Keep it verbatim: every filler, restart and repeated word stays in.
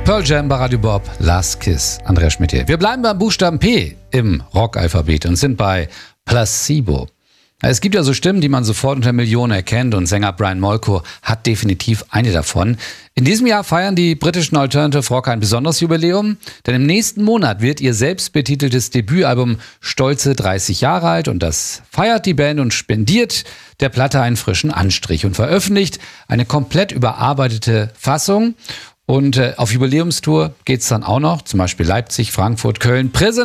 Pearl Jam bei Radio Bob, Last Kiss, Andreas Schmidt hier. Wir bleiben beim Buchstaben P im Rockalphabet und sind bei Placebo. Es gibt ja so Stimmen, die man sofort unter Millionen erkennt, und Sänger Brian Molko hat definitiv eine davon. In diesem Jahr feiern die britischen Alternative Rocker ein besonderes Jubiläum, denn im nächsten Monat wird ihr selbstbetiteltes Debütalbum stolze dreißig Jahre alt, und das feiert die Band und spendiert der Platte einen frischen Anstrich und veröffentlicht eine komplett überarbeitete Fassung. Und äh, auf Jubiläumstour geht's dann auch noch, zum Beispiel Leipzig, Frankfurt, Köln. Präsent